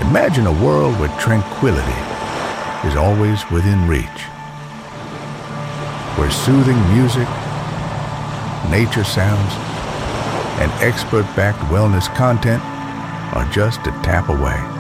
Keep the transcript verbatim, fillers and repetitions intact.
Imagine a world where tranquility is always within reach, where soothing music, nature sounds, and expert-backed wellness content are just a tap away.